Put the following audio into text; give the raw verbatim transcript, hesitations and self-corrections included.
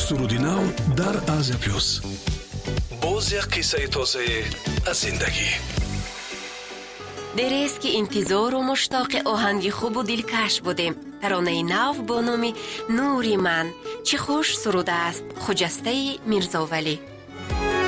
суруди нав дар Азия плюс. боз як қиссаи тозаи аз зиндагӣ. دیریست که انتظار و مشتاق آهنگ خوب و دلکش بودیم. ترانه نو با نام نوری من چه خوش سروده است خجسته میرزاولی.